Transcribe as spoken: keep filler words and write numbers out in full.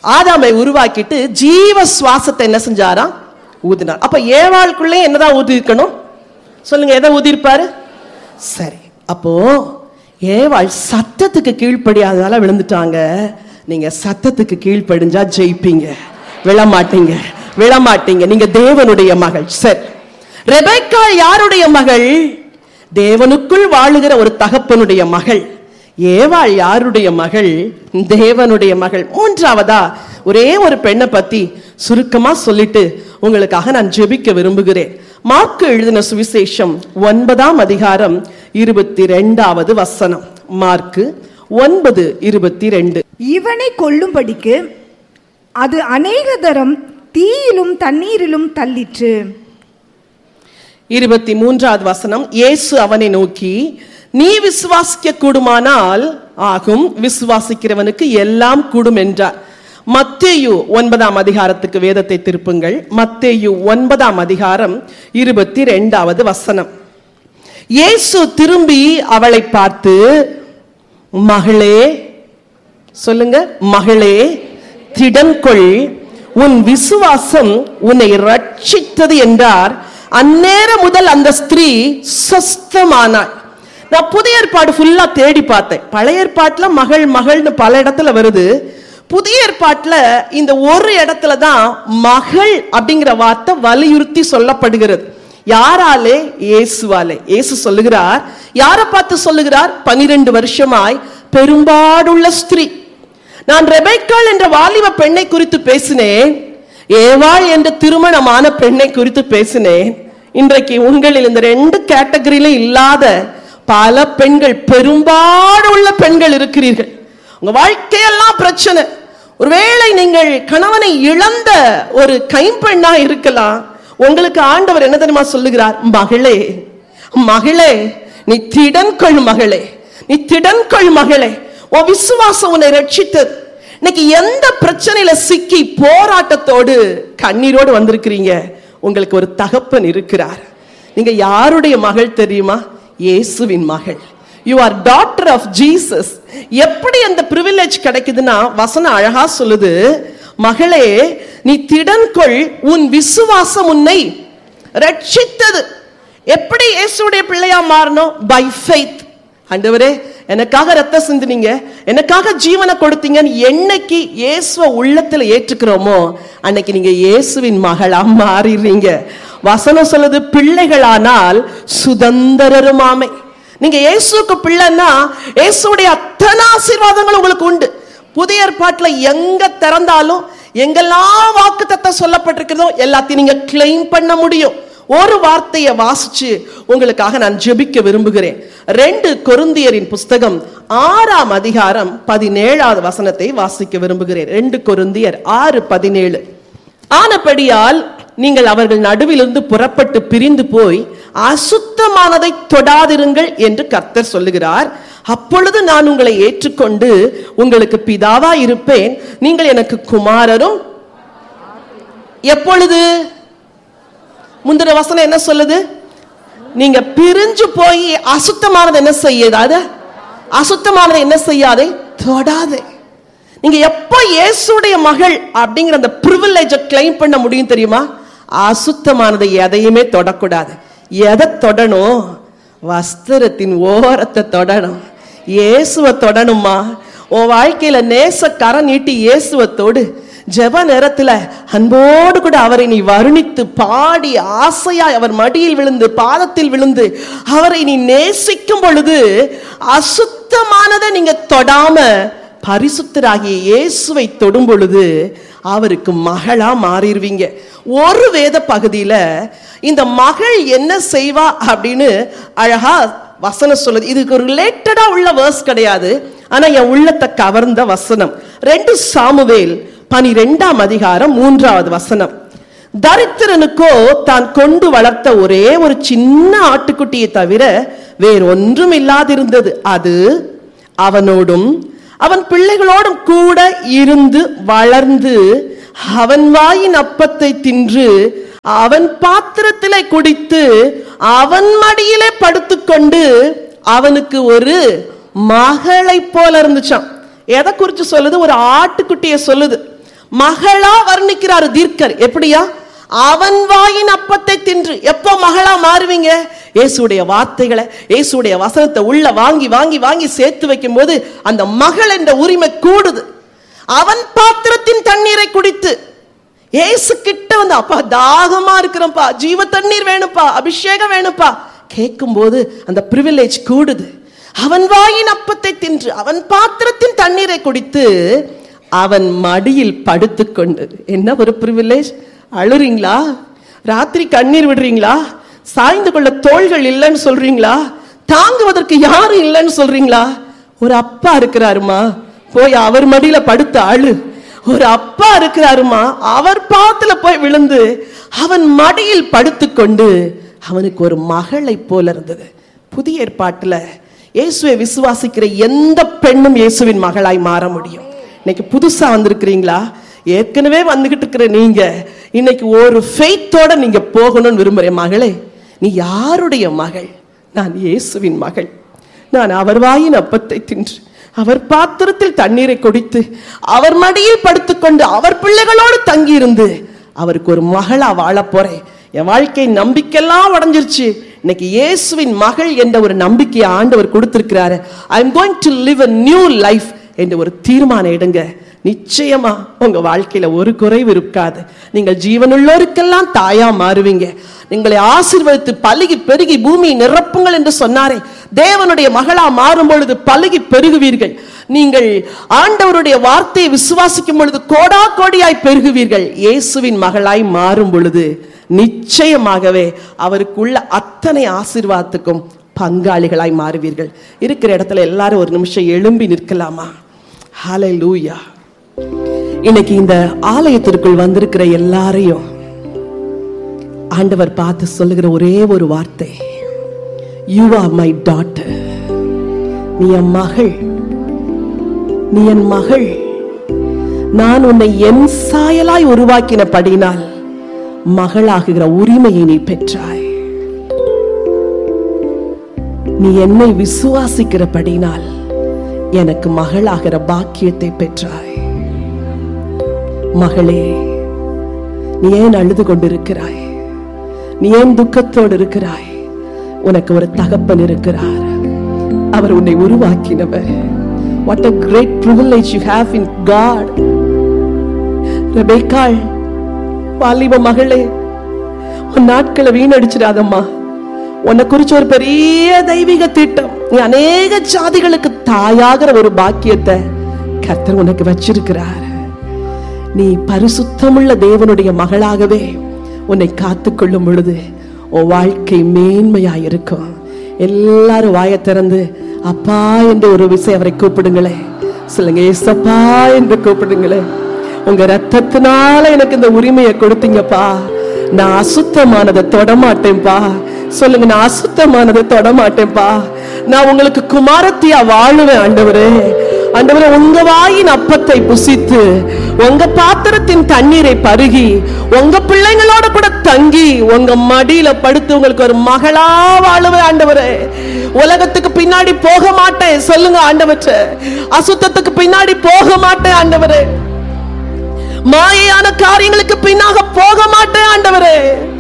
ஆதாமை உருவாக்கிட்டு ஜீவ சுவாசத்தை என்ன செஞ்சாராம்? ஊதினார். அப்ப ஏவாளுக்குள்ளே என்னதான் ஊதி இருக்கணும் சொல்லுங்க? எதை ஊதிருப்பாரு? சரி, அப்போ ஏவாள் சத்தத்துக்கு கீழ்ப்படியாததால விழுந்துட்டாங்க. நீங்க சத்தத்துக்கு கீழ்ப்படிஞ்சா ஜெயிப்பீங்க. விழமாட்டீங்க, விழமாட்டீங்க. நீங்க தேவனுடைய மகள். சரி, ரெபெக்கா யாருடைய மகள்? தேவனுக்குள் வாழுகிற ஒரு தகப்பனுடைய மகள். ஏவாள் யாருடைய மகள்? தேவனுடைய மகள். மூன்றாவதா ஒரே ஒரு பெண்ணை பத்தி சுருக்கமா சொல்லிட்டு உங்களுக்காக நான் ஜெபிக்க விரும்புகிறேன். மார்க்கு எழுதின சுவிசேஷம் ஒன்பதாம் அதிகாரம் இருபத்தி ரெண்டாவது வசனம். மார்க்கு ஒன்பது இருபத்தி ரெண்டு. இவனை கொல்லும்படிக்கு அது அநேக தரம் தீயிலும் தண்ணீரிலும் தள்ளிற்று. இருபத்தி மூன்றாவது வசனம். இயேசு அவனை நோக்கி, நீ விசுவாசிக்க கூடுமானால் ஆகும், விசுவாசிக்கிறவனுக்கு எல்லாம் கூடும் என்றார். மத்தேயு ஒன்பதாம் அதிகாரத்துக்கு வேதத்தை திருப்புங்கள். மத்தேயு ஒன்பதாம் அதிகாரம் இருபத்தி ரெண்டாவது வசனம். இயேசு திரும்பி அவளை பார்த்து, மகளே, சொல்லுங்க, மகளே, திடன்கொள், உன் விசுவாசம் உன்னை ரட்சித்தது என்றார். அந்நேரம் முதல் அந்த ஸ்திரீ சொஸ்தமானாள். நான் புதிய ஏற்பாடு ஃபுல்லா தேடி பார்த்தேன். பழைய ஏற்பாட்டுல மகள் மகள்னு பல இடத்துல வருது. புதிய ஏற்பாட்டுல இந்த ஒரு இடத்துல தான் மகள் அப்படிங்கிற வார்த்தை வலியுறுத்தி சொல்லப்படுகிறது. யாராலே? இயேசுவாலே. இயேசு சொல்லுகிறார். யாரை பார்த்து சொல்லுகிறார்? பனிரெண்டு வருஷமாய் பெரும்பாடுள்ள ஸ்திரீ. நான் ரெபெக்காள் என்ற வாலிப பெண்ணை குறித்து பேசினேன். ஏவாள் என்ற திருமணமான பெண்ணை குறித்து பேசினேன். இன்றைக்கு உங்களில் இந்த ரெண்டு கேட்டகரியில இல்லாத பல பெண்கள், பெரும்பாடுள்ள பெண்கள் இருக்கிறீர்கள். உங்க வாழ்க்கையெல்லாம் பிரச்சனை. ஒருவேளை நீங்கள் கணவனை இழந்த ஒரு கைம்பெண்ணா இருக்கலாம். உங்களுக்கு ஆண்டவர் என்ன தெரியுமா சொல்லுகிறார்? மகளே, மகளே, நீ திடன்கொள் மகளே, நீ திடன்கொள் மகளே, உன் விசுவாசம் உன்னை ரட்சித்தது. இன்னைக்கு எந்த பிரச்சனையில சிக்கி போராட்டத்தோடு கண்ணீரோடு வந்திருக்கிறீங்க, உங்களுக்கு ஒரு தகப்பன் இருக்கிறார். நீங்க யாருடைய மகள் தெரியுமா? இயேசுவின் மகள். You are daughter of Jesus. எப்படி அந்த பிரிவிலேஜ் கிடைக்குதுன்னா வசனம் அழகா சொல்லுது, மகளே, நீ திடன்கொள், உன் விசுவாசம் உன்னை ரட்சித்தது. எப்படி இயேசுடைய பிள்ளையா மாறணும்? By faith. ஆண்டவரே, எனக்காக ரத்தம் சிந்தினீங்க, எனக்காக ஜீவனை கொடுத்தீங்கன்னு என்னைக்கு இயேசுவை உள்ளத்துல ஏற்றுக்கிறோமோ அன்னைக்கு நீங்க இயேசுவின் மகளா மாறிடுறீங்க. வசனம் சொல்லுது, பிள்ளைகளானால் சுதந்திரருமாமை. நீங்க இயேசுக்கு பிள்ளைன்னா இயேசுடைய அத்தனை ஆசீர்வாதங்கள் உங்களுக்கு உண்டு. புதிய ஏற்பாட்டுல எங்க திறந்தாலும் எங்கெல்லாம் வாக்குத்தத்தம் சொல்லப்பட்டிருக்கிறதோ எல்லாத்தையும் நீங்க கிளைம் பண்ண முடியும். ஒரு வார்த்தையை வாசிச்சு உங்களுக்காக நான் ஜெபிக்க விரும்புகிறேன். ரெண்டு கொரிந்தியரின் புஸ்தகம் ஆறாம் அதிகாரம் பதினேழாவது வசனத்தை வாசிக்க விரும்புகிறேன். ரெண்டு கொரிந்தியர் ஆறு பதினேழு. ஆனபடியால் நீங்கள் அவர்கள் நடுவிலிருந்து புறப்பட்டு பிரிந்து போய் அசுத்தமானதை தொடாதிருங்கள் என்று கர்த்தர் சொல்லுகிறார். அப்பொழுது நான் உங்களை ஏற்றுக்கொண்டு உங்களுக்கு பிதாவா இருப்பேன், நீங்கள் எனக்கு குமாரரும். எப்பொழுது? முந்தின வசனம் என்ன சொல்லுது? நீங்க பிரிஞ்சு போய் அசுத்தமானது என்ன செய்யாத, அசுத்தமானது என்ன செய்யாதே, தொடாதே. நீங்க எப்ப இயேசுடைய மகள் அப்படிங்கிற அந்த பிரிவிலேஜை கிளைம் பண்ண முடியும் தெரியுமா? அசுத்தமானதை எதையுமே தொடக்கூடாது. எதை தொடணும்? வஸ்திரத்தின் ஓரத்தை தொடணும். இயேசுவை தொடணுமா? உன் வாழ்க்கையில நேச கரம் நீட்டி இயேசுவை தொடு. ஜெப நேரத்துல அன்போடு கூட அவரை நீ வருணித்து பாடி ஆசையாய் அவர் மடியில் விழுந்து பாதத்தில் விழுந்து அவரை நீ நேசிக்கும் பொழுது அசுத்தமானதை நீங்க தொடாம பரிசுத்தராகிய இயேசுவை தொடும் பொழுது அவருக்கு மகளா மாறிடுவீங்க. ஒரு வேத பகுதியில இந்த மகள் என்ன செய்வா அப்படின்னு அழகா வசனம் சொல்லுது. இதுக்கு ரிலேட்டடா உள்ள வேர்ஸ் கிடையாது, ஆனா என் உள்ளத்தை கவர்ந்த வசனம். ரெண்டு சாமுவேல் பனிரெண்டாம் அதிகாரம் மூன்றாவது வசனம். தரித்திரனுக்கோ தான் கொண்டு வளர்த்த ஒரே ஒரு சின்ன ஆட்டுக்குட்டியை தவிர வேறொன்றும் இல்லாதிருந்தது. அது அவனோடும் அவன் பிள்ளைகளோடும் கூட இருந்து வளர்ந்து அவன் வாயின் அப்பத்தை தின்று அவன் பாத்திரத்திலே குடித்து அவன் மடியிலே படுத்துக்கொண்டு அவனுக்கு ஒரு மகளை போல இருந்துச்சான். எதை குறிச்சு சொல்லுது? ஒரு ஆட்டுக்குட்டியை சொல்லுது. மகளா வர்ணிக்கிறாரு தீர்க்கர். எப்படியா? அவன் வாயின் அப்பத்தை தின்று. எப்போ மகளா மாறுவீங்க? இயேசுடைய வார்த்தைகளை, இயேசுடைய வசனத்தை உள்ள வாங்கி வாங்கி வாங்கி சேர்த்து வைக்கும் போது அந்த மகள் என்ற உரிமை கூடுது. அவன் பாத்திரத்தின் தண்ணீரை குடித்து இயேசு கிட்ட வந்து, அப்பா தாகமா இருக்கிறப்பா, ஜீவ தண்ணீர் வேணுப்பா, அபிஷேகம் வேணுப்பா கேட்கும் போது அந்த பிரிவிலேஜ் கூடுது. அவன் வாயின் அப்பத்தை தின்று அவன் பாத்திரத்தின் தண்ணீரை குடித்து அவன் மடியில் படுத்துக்கொண்டு. என்ன ஒரு பிரிவிலேஜ்! அழுறீங்களா? ராத்திரி கண்ணீர் விடுறீங்களா? சாய்ந்து கொள்ள தோள்கள் இல்லைன்னு சொல்றீங்களா? தாங்குவதற்கு யாரும் இல்லைன்னு சொல்றீங்களா? ஒரு அப்பா இருக்கிறாருமா, போய் அவர் மடியில படுத்து அழு. ஒரு அப்பா இருக்கிறாருமா, அவர் பாத்துல போய் விழுந்து அவன் மடியில் படுத்துக்கொண்டு. அவனுக்கு ஒரு மகளை போல இருந்தது. புதிய ஏற்பாட்டுல இயேசுவை விசுவாசிக்கிற எந்த பெண்ணும் இயேசுவின் மகளாய் மாற முடியும். இன்னைக்கு புதுசா வந்திருக்கிறீங்களா? ஏற்கனவே வந்துகிட்டு இருக்கிற நீங்க இன்னைக்கு ஒரு ஃபெய்த்தோட நீங்க போகணும்னு விரும்புறேன். மகளே, நீ யாருடைய மகள்? நான் இயேசுவின் மகள். நான் அவர் வாயின் அப்பத்தை தின்று அவர் பாத்திரத்தில் தண்ணீரை குடித்து அவர் மடியில் படுத்துக்கொண்டு அவர் பிள்ளைகளோடு தங்கி இருந்து அவருக்கு ஒரு மகளா வாழ போறேன். என் வாழ்க்கை நம்பிக்கையெல்லாம் உடைஞ்சிருச்சு. இன்னைக்கு இயேசுவின் மகள் என்ற ஒரு நம்பிக்கையை ஆண்டவர் கொடுத்திருக்கிறாரு. I am going to live a new life என்ற ஒரு தீர்மானம் எடுங்க. நிச்சயமா உங்க வாழ்க்கையில ஒரு குறைவு இருக்காது. நீங்கள் ஜீவனுள்ளோருக்கெல்லாம் தாயா மாறுவீங்க. நீங்களை ஆசீர்வதித்து பலுகி பெருகி பூமி நிரப்புங்கள் என்று சொன்னாரே, தேவனுடைய மகளா மாறும் பொழுது பலுகி பெருகுவீர்கள். நீங்கள் ஆண்டவருடைய வார்த்தையை விசுவாசிக்கும் பொழுது கோடா கோடியாய் பெருகுவீர்கள். இயேசுவின் மகளாய் மாறும் பொழுது நிச்சயமாகவே அவருக்குள்ள அத்தனை ஆசீர்வாதத்துக்கும் பங்காளிகளாய் மாறுவீர்கள். இருக்கிற இடத்துல எல்லாரும் ஒரு நிமிஷம் எழும்பி நிற்கலாமா? ஹல்லேலூயா. இன்னைக்கு இந்த ஆலயத்திற்குள் வந்திருக்கிற எல்லாரையும் ஆண்டவர் பார்த்து சொல்லுகிற ஒரே ஒரு வார்த்தை, யூ ஆர் மை டாட்டர். நீ என் மகள், நீ என் மகள். நான் உன்னை என் சாயலாய் உருவாக்கினபடினால் மகளாகுகிற உரிமையை நீ பெற்றாய். நீ என்னை விசுவாசிக்கிறபடினால் எனக்கு மகளாகிற பாக்கியத்தை பெற்றாய். மகளே, நீ ஏன் அழுது கொண்டிருக்கிறாய்? நீ ஏன் துக்கத்தோடு இருக்கிறாய்? உனக்கு ஒரு தகப்பன் இருக்கிறார். அவர் உன்னை உருவாக்கினவர். What a great privilege you have in God. ரெபேக்காள், வாலிப மகளே, உன் நாட்களை வீணடிச்சிடாதம்மா. உன்னை குறிச்ச ஒரு பெரிய தெய்வீக திட்டம், நீ அநேக ஜாதிகளுக்கு தாயாகிற ஒரு பாக்கியத்தை கர்த்தர் உனக்கு வச்சிருக்கிறார். நீ பரிசுத்தமுள்ள தேவனுடைய மகளாகவே உன்னை காத்துக்கொள்ளும் பொழுது உன் வாழ்க்கை மேன்மையாயிருக்கும். எல்லாரும் வாயை திறந்து அப்பா என்று ஒரு விஷயம் அவரை கூப்பிடுங்களே. சொல்லுங்க, ஏசப்பா என்று கூப்பிடுங்களே. உங்க ரத்தத்தினால எனக்கு இந்த உரிமையை கொடுத்தீங்கப்பா. நான் அசுத்தமானதை தொடமாட்டேன்பா. சொல்லுங்க, நான் அசுத்தமானதை தொடமாட்டேன்பா. நான் உங்களுக்கு குமாரத்தியா வாழுவேன் ஆண்டவரே. ஆண்டவரே, உங்க வாயின் அப்பத்தை புசித்து உங்க பாத்திரத்தின் தண்ணீரை பருகி உங்க பிள்ளைங்களோட கூட தங்கி உங்க மடியில படுத்து உங்களுக்கு ஒரு மகளா வாழுவேன் ஆண்டவரே. உலகத்துக்கு பின்னாடி போக மாட்டேன். சொல்லுங்க ஆண்டவரே, அசுத்தத்துக்கு பின்னாடி போக மாட்டேன் ஆண்டவரே. மாயையான காரியங்களுக்கு பின்னாக போக மாட்டேன் ஆண்டவரே.